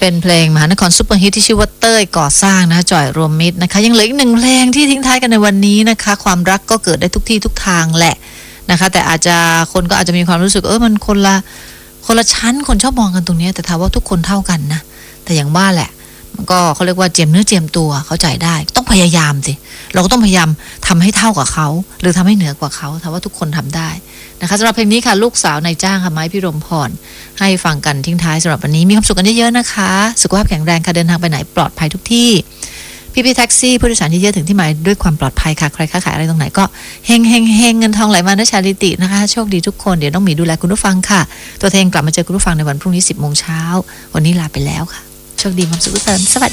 เป็นเพลงมหานครซุปเปอร์ฮิตที่ชื่อว่าเต้ยก่อสร้างนะคะจ่อยรวมมิตรนะคะยังเหลืออีกหนึ่งเพลงที่ทิ้งท้ายกันในวันนี้นะคะความรักก็เกิดได้ทุกที่ทุกทางแหละนะคะแต่อาจจะคนก็อาจจะมีความรู้สึกมันคนละชั้นคนชอบมองกันตรงนี้แต่ถามว่าทุกคนเท่ากันนะแต่อย่างว่าแหละมันก็เขาเรียกว่าเจียมเนื้อเจียมตัวเข้าใจได้ต้องพยายามสิเราก็ต้องพยายามทำให้เท่ากับเขาหรือทำให้เหนือกว่าเขาถามว่าทุกคนทำได้นะคะสำหรับเพลงนี้ค่ะลูกสาวนายจ้างค่ะไม้พิรมพรให้ฟังกันทิ้งท้ายสำหรับวันนี้มีความสุขกันเยอะๆนะคะสุขภาพแข็งแรงค่ะเดินทางไปไหนปลอดภัยทุกที่พี่แท็กซี่ผู้โดยสารเยอะๆถึงที่หมายด้วยความปลอดภัยค่ะใครค้าขายอะไรตรงไหนก็เฮงเฮงเฮงเงินทองไหลมาด้วยชาลิตินะคะโชคดีทุกคนเดี๋ยวน้องหมีดูแลคุณผู้ฟังค่ะตัวเองกลับมาเจอคุณผู้ฟังในวันพรุ่งนี้ 10 โมงเช้าวันนี้ลาไปแล้วค่ะโชคดีความสุขทุกท่านสวัสดี